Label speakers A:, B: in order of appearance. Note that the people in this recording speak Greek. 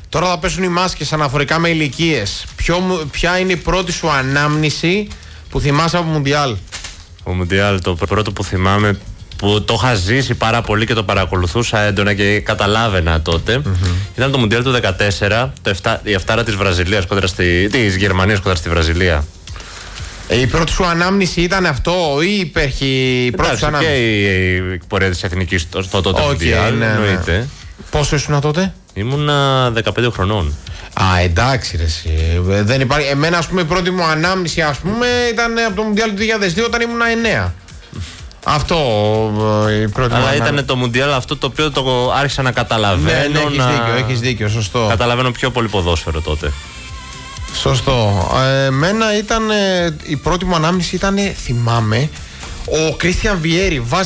A: Τώρα θα πέσουν οι μάσκες αναφορικά με ηλικίες. Ποια είναι η πρώτη σου ανάμνηση που θυμάσαι από Μουντιάλ?
B: Ο Μουντιάλ, το πρώτο που θυμάμαι, που το είχα ζήσει πάρα πολύ και το παρακολουθούσα έντονα και καταλάβαινα τότε, ήταν το Μουντιάλ του 2014, η εφτάρα της Γερμανίας κόντρα στη Βραζιλία.
A: Η πρώτη σου ανάμνηση ήταν αυτό ή υπήρχε η πρώτη σου ανάμνηση?
B: Και η πορεία της εθνικής στο τότε Μουντιάλ, εννοείται.
A: Πόσο ήσουν τότε?
B: Ήμουνα 15 χρονών.
A: Α, εντάξει ρε εσύ. Δεν υπάρχει. Εμένα, ας πούμε, η πρώτη μου ανάμνηση, ας πούμε, ήταν από το Μουντιάλ του 2002 όταν ήμουν 9. Αυτό η πρώτη μου.
B: Αλλά ήταν το Μουντιάλ αυτό το οποίο το άρχισα να καταλαβαίνω.
A: Ναι, έχεις δίκιο, σωστό.
B: Καταλαβαίνω πιο πολύ ποδόσφαιρο τότε.
A: Σωστό. Εμένα ήταν. Η πρώτη μου ανάμνηση ήταν, θυμάμαι, ο Κρίστιαν Βιέρι.